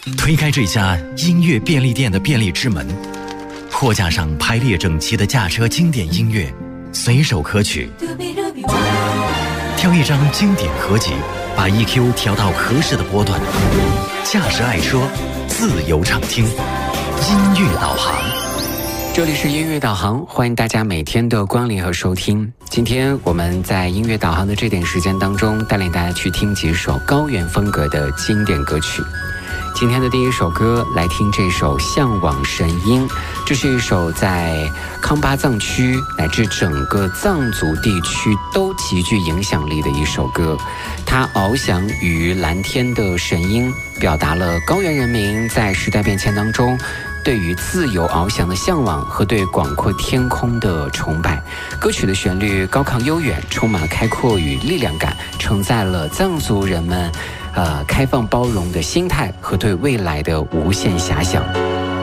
推开这家音乐便利店的便利之门，货架上排列整齐的驾车经典音乐，随手可取。挑一张经典合集，把 EQ 调到合适的波段，驾驶爱车，自由畅听，音乐导航。 这里是音乐导航，欢迎大家每天的光临和收听。今天我们在音乐导航的这点时间当中，带领大家去听几首高原风格的经典歌曲。今天的第一首歌，来听这首《向往神鹰》。这是一首在康巴藏区乃至整个藏族地区都极具影响力的一首歌。它翱翔于蓝天的神鹰，表达了高原人民在时代变迁当中对于自由翱翔的向往和对广阔天空的崇拜。歌曲的旋律高亢悠远，充满了开阔与力量感，承载了藏族人们开放包容的心态和对未来的无限遐想。